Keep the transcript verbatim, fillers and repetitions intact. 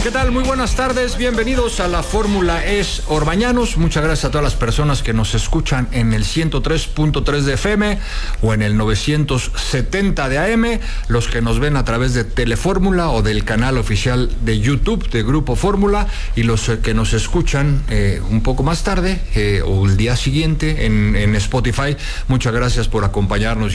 ¿Qué tal? Muy buenas tardes, bienvenidos a la Fórmula Es Orbañanos. Muchas gracias a todas las personas que nos escuchan en el ciento tres punto tres de F M o en el novecientos setenta de A M, los que nos ven a través de Telefórmula o del canal oficial de YouTube de Grupo Fórmula, y los que nos escuchan eh, un poco más tarde eh, o el día siguiente en, en Spotify. Muchas gracias por acompañarnos